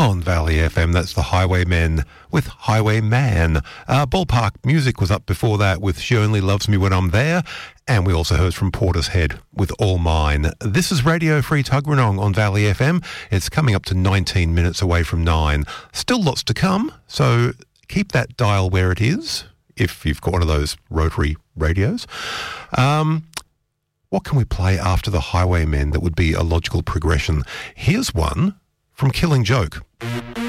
on Valley FM. That's the Highwaymen with Highwayman. Ballpark Music was up before that with She Only Loves Me When I'm There. And we also heard from Portishead with All Mine. This is Radio Free Tuggeranong on Valley FM. It's coming up to 19 minutes away from 9. Still lots to come, so keep that dial where it is, if you've got one of those rotary radios. What can we play after the Highwaymen that would be a logical progression? Here's one from Killing Joke.